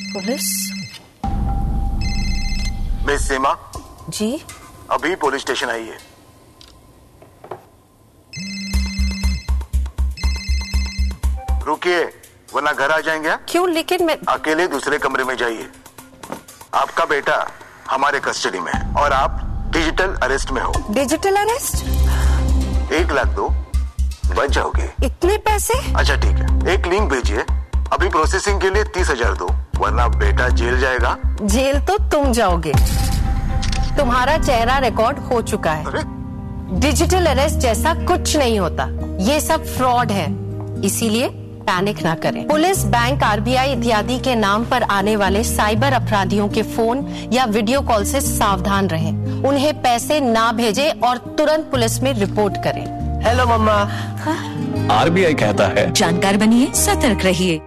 Police? Miss सीमा जी? अभी police station आई है। रुकिए वरना घर आ जाएंगे। क्यों? लेकिन मैं अकेले दूसरे कमरे में जाइए। आपका बेटा हमारे कस्टडी में है और आप डिजिटल अरेस्ट में हो। Digital arrest? 1 लाख दो, बच जाओगे। इतने पैसे? अच्छा ठीक है, एक लिंक भेजिए। अभी प्रोसेसिंग के लिए 30,000 दो, वरना बेटा जेल जाएगा। जेल तो तुम जाओगे। तुम्हारा चेहरा रिकॉर्ड हो चुका है। अरे डिजिटल अरेस्ट जैसा कुछ नहीं होता, ये सब फ्रॉड है। इसीलिए पैनिक ना करें। पुलिस, बैंक, आरबीआई इत्यादि के नाम पर आने वाले साइबर अपराधियों के फोन या वीडियो कॉल से सावधान रहें। उन्हें पैसे ना भेजें और तुरंत पुलिस में रिपोर्ट करें। हेलो मम्मा। आरबीआई कहता है जानकार बनिए, सतर्क रहिए।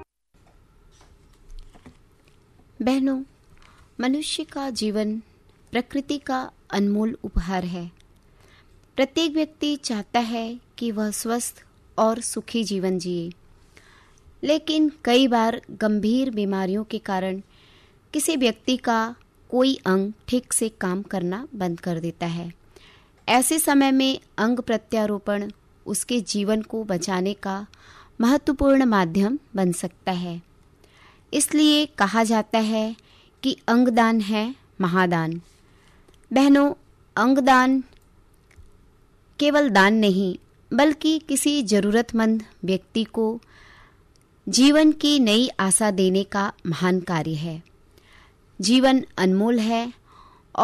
बहनों, मनुष्य का जीवन प्रकृति का अनमोल उपहार है। प्रत्येक व्यक्ति चाहता है कि वह स्वस्थ और सुखी जीवन जिए, लेकिन कई बार गंभीर बीमारियों के कारण किसी व्यक्ति का कोई अंग ठीक से काम करना बंद कर देता है। ऐसे समय में अंग प्रत्यारोपण उसके जीवन को बचाने का महत्वपूर्ण माध्यम बन सकता है। इसलिए कहा जाता है कि अंगदान है महादान। बहनों, अंगदान केवल दान नहीं, बल्कि किसी जरूरतमंद व्यक्ति को जीवन की नई आशा देने का महान कार्य है। जीवन अनमोल है,